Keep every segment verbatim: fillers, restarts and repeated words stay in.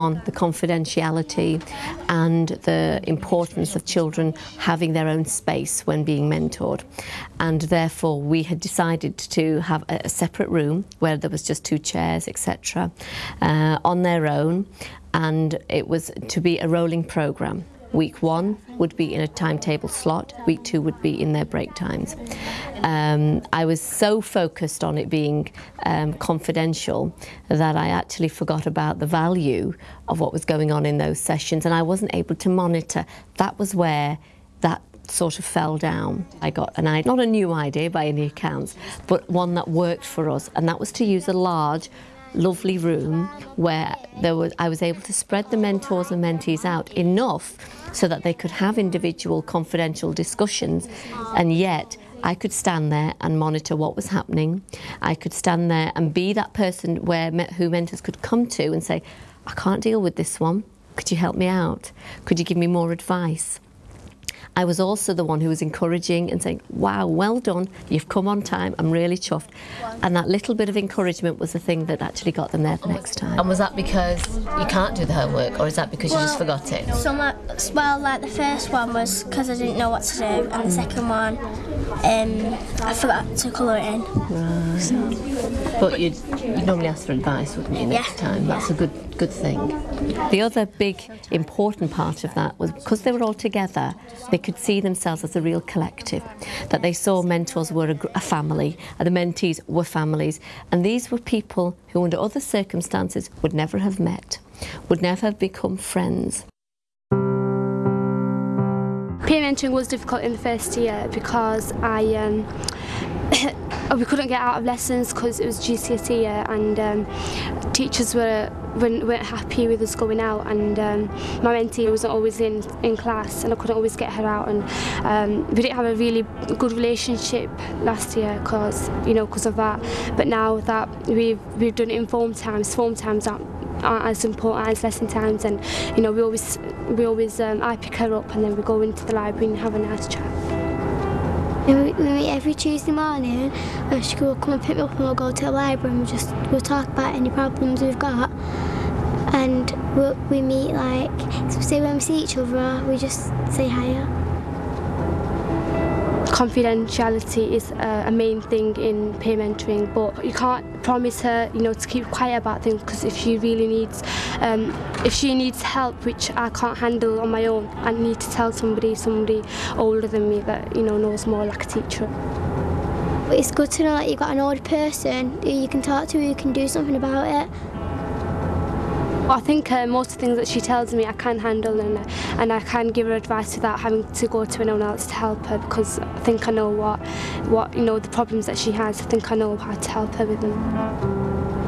on the confidentiality and the importance of children having their own space when being mentored. And therefore we had decided to have a separate room where there was just two chairs, et cetera, uh, on their own, and it was to be a rolling programme. Week one would be in a timetable slot, week two would be in their break times. Um, I was so focused on it being um, confidential that I actually forgot about the value of what was going on in those sessions, and I wasn't able to monitor. That was where that sort of fell down. I got an idea, not a new idea by any accounts, but one that worked for us, and that was to use a large lovely room where there was, I was able to spread the mentors and mentees out enough so that they could have individual confidential discussions, and yet I could stand there and monitor what was happening. I could stand there and be that person where who mentors could come to and say, I can't deal with this one, could you help me out? Could you give me more advice? I was also the one who was encouraging and saying, wow, well done, you've come on time, I'm really chuffed. And that little bit of encouragement was the thing that actually got them there the next time. And was that because you can't do the homework, or is that because well, you just forgot it? So my, well, like the first one was because I didn't know what to do, and the second one, um, I forgot to colour it in. Right. So. But you'd, you'd normally ask for advice, wouldn't you, next yeah. time? That's a good, good thing. The other big important part of that was because they were all together, they could see themselves as a real collective, that they saw mentors were a, a family, and the mentees were families, and these were people who under other circumstances would never have met, would never have become friends. Peer mentoring was difficult in the first year because I um, we couldn't get out of lessons because it was G C S E year, and um, teachers were weren't happy with us going out, and um, my mentee wasn't always in in class, and I couldn't always get her out, and um, we didn't have a really good relationship last year because you know because of that. But now that we've we've done it in form times, form times aren't, aren't as important as lesson times, and you know we always we always um, I pick her up and then we go into the library and have a nice chat. We meet every Tuesday morning. She will come and pick me up, and we'll go to the library and we'll just we'll talk about any problems we've got. And we'll, we meet like so say when we see each other, we just say hiya. Confidentiality is a, a main thing in peer mentoring, but you can't promise her, you know, to keep quiet about things, because if she really needs, um, if she needs help, which I can't handle on my own, I need to tell somebody, somebody older than me that you know knows more, like a teacher. But it's good to know that you've got an older person who you can talk to, who can do something about it. I think uh, most of the things that she tells me I can handle, and, uh, and I can give her advice without having to go to anyone else to help her, because I think I know what, what you know, the problems that she has. I think I know how to help her with them.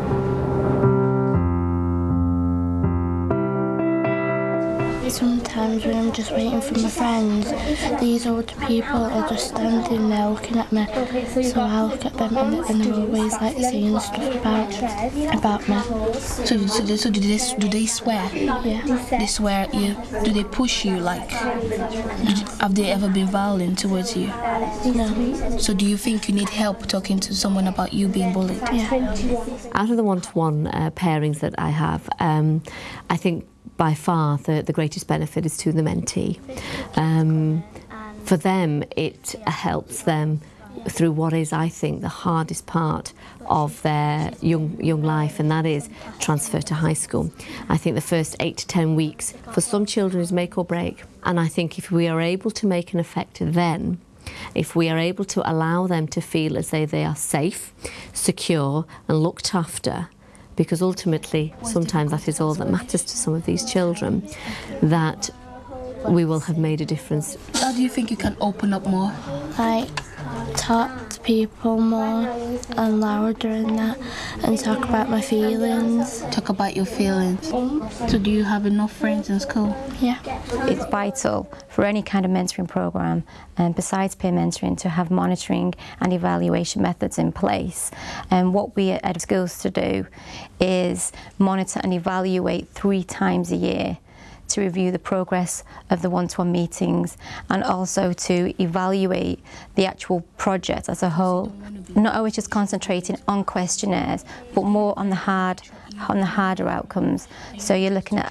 Sometimes when I'm just waiting for my friends, these older people are just standing there looking at me, so I look at them and, and they're always like saying stuff about about me. So, so, so do they do they swear? Yeah. They swear at you. Do they push you? Like, did, have they ever been violent towards you? No. So do you think you need help talking to someone about you being bullied? Yeah. Out of the one-to-one uh, pairings that I have, um, I think by far the, the greatest benefit is to the mentee. Um, for them, it helps them through what is, I think, the hardest part of their young young life, and that is transfer to high school. I think the first eight to ten weeks for some children is make or break, and I think if we are able to make an effect then, if we are able to allow them to feel as though they are safe, secure and looked after, because ultimately sometimes that is all that matters to some of these children, that we will have made a difference. How do you think you can open up more? Like, talk to people more and louder and that, and talk about my feelings. Talk about your feelings. So do you have enough friends in school? Yeah. It's vital for any kind of mentoring program, and besides peer mentoring, to have monitoring and evaluation methods in place. And what we at schools to do is monitor and evaluate three times a year to review the progress of the one-to-one meetings, and also to evaluate the actual project as a whole. Not always just concentrating on questionnaires, but more on the hard, on the harder outcomes. So you're looking at